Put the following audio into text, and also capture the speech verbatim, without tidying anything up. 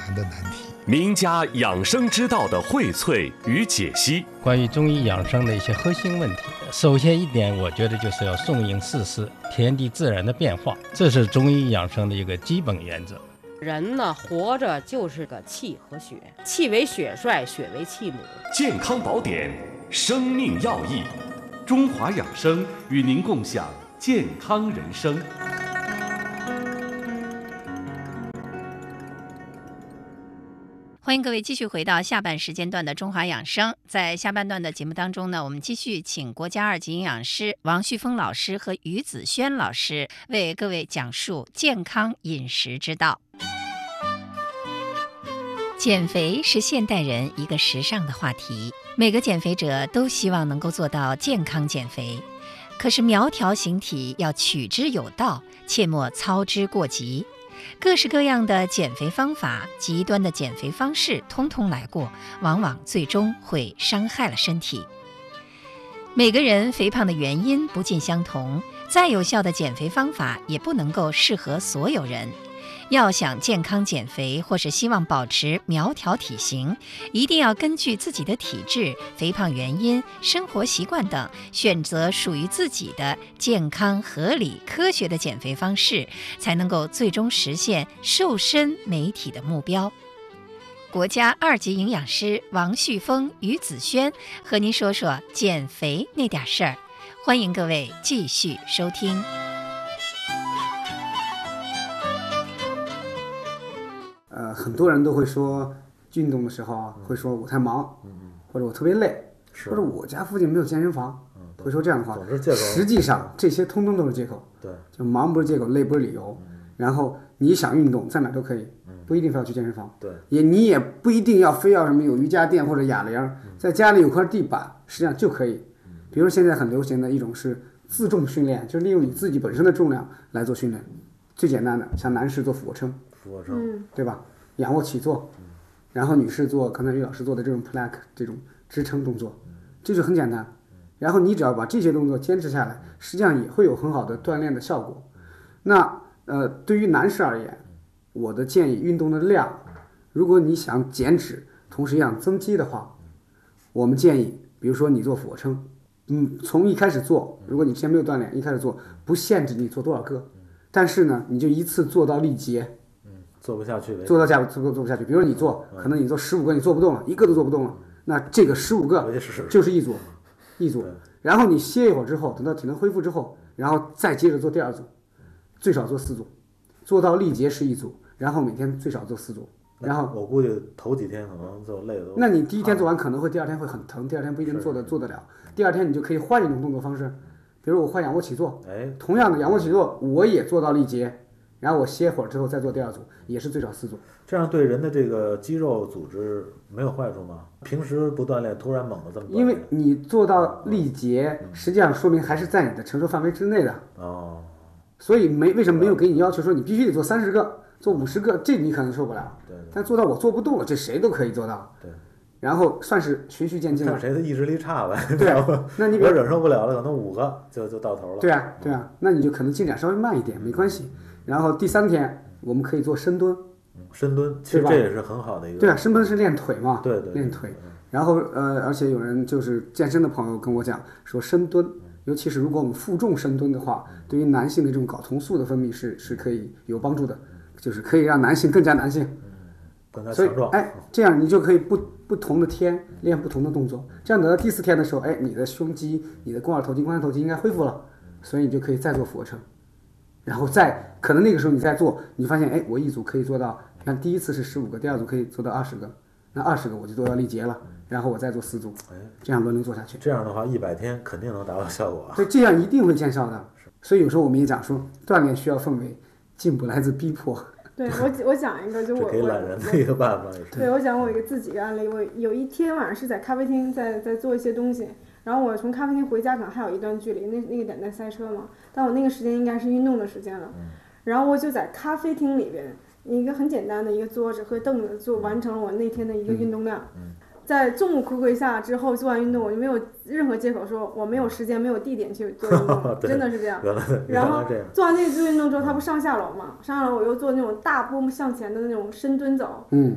谈的难题。 名家养生之道的荟萃与解析， 关于中医养生的一些核心问题，首先一点，我觉得就是要顺应四时，天地自然的变化，这是中医养生的一个基本原则。 人呢，活着就是个气和血，气为血帅，血为气母。 健康宝典，生命要义， 中华养生与您共享健康人生。 欢迎各位继续回到下半时间段的中华养生。在下半段的节目当中呢，我们继续请国家二级营养师王旭峰老师和于子轩老师为各位讲述健康饮食之道。减肥是现代人一个时尚的话题，每个减肥者都希望能够做到健康减肥。可是苗条形体要取之有道，切莫操之过急。各式各样的减肥方法，极端的减肥方式通通来过，往往最终会伤害了身体。每个人肥胖的原因不尽相同，再有效的减肥方法也不能够适合所有人。要想健康减肥，或是希望保持苗条体型，一定要根据自己的体质、肥胖原因、生活习惯等，选择属于自己的健康、合理、科学的减肥方式，才能够最终实现瘦身美体的目标。国家二级营养师王旭峰、于子轩和您说说减肥那点事儿，欢迎各位继续收听。 呃，很多人都会说，运动的时候啊，会说我太忙，嗯、或者我特别累，或者我家附近没有健身房，嗯、会说这样的话。实际上，这些通通都是借口。对，就忙不是借口，累不是理由。嗯、然后你想运动，在哪都可以，嗯、不一定非要去健身房。对，也你也不一定要非要什么有瑜伽垫或者哑铃，嗯、在家里有块地板，实际上就可以。嗯、比如现在很流行的一种是自重训练，就是利用你自己本身的重量来做训练。最简单的，像男士做俯卧撑。俯卧撑，对吧？仰卧起坐，然后女士做刚才于老师做的这种 plank 这种支撑动作，这就很简单。然后你只要把这些动作坚持下来，实际上也会有很好的锻炼的效果。那呃，对于男士而言，我的建议运动的量，如果你想减脂，同时也想增肌的话，我们建议，比如说你做俯卧撑，嗯，从一开始做，如果你之前没有锻炼，一开始做不限制你做多少个。但是呢，你就一次做到力竭， 嗯，做不下去， 做到下做做不下去。比如说你做，嗯、可能你做十五个，你做不动了，一个都做不动了，那这个十五个就是一组，一组。然后你歇一会儿之后，等到体能恢复之后，然后再接着做第二组，最少做四组，做到力竭是一组，然后每天最少做四组。然后我估计头几天可能就累了。 那你第一天做完可能会第二天会很疼，第二天不一定做得做得了。第二天你就可以换一种动作方式。比如我换仰卧起坐，哎，同样的仰卧起坐我也做到力竭，然后我歇会儿之后再做第二组，也是最少四组。 这样对人的这个肌肉组织没有坏处吗？平时不锻炼，突然猛的这么锻炼， 因为你做到力竭，嗯、实际上说明还是在你的承受范围之内的。哦，所以没为什么没有给你要求说你必须得做三十个，做五十个，这你可能受不了。对，但做到我做不动了，这谁都可以做到。对。然后算是循序渐进了， 看谁的意志力差呗。 对啊，那你我忍受不了了，可能五个就就到头了。 对啊，对啊，那你就可能进展稍微慢一点，没关系。然后第三天我们可以做深蹲， 嗯、深蹲其实这也是很好的一个。 对啊，深蹲是练腿嘛， 对 对, 对， 练腿。然后呃，而且有人就是健身的朋友跟我讲说，深蹲，尤其是如果我们负重深蹲的话，对于男性的这种睾酮素的分泌是是可以有帮助的，就是可以让男性更加男性。所以，哎，这样你就可以不不同的天练不同的动作，这样等到第四天的时候，哎，你的胸肌、你的肱二头肌、肱三头肌应该恢复了，所以你就可以再做俯卧撑，然后再可能那个时候你再做，你发现，哎，我一组可以做到，看第一次是十五个，第二组可以做到二十个，那二十个我就做到力竭了，然后我再做四组，哎，这样轮流做下去。 这样的话，一百天肯定能达到效果。 对，这样一定会见效的。所以有时候我们也讲说，锻炼需要氛围，进步来自逼迫。 对我，我讲一个，就我给懒人的一个办法。 对，我讲我一个自己的案例。我有一天晚上是在咖啡厅在在做一些东西，然后我从咖啡厅回家可能还有一段距离，那那个点在塞车嘛，但我那个时间应该是运动的时间了。嗯、然后我就在咖啡厅里边一个很简单的一个桌子和凳子，就完成了我那天的一个运动量。嗯嗯在众目睽睽下之后做完运动，我就没有任何借口说我没有时间没有地点去做运动，真的是这样。然后做完这个运动之后，他不上下楼嘛，上下楼我又做那种大步向前的那种深蹲走，嗯，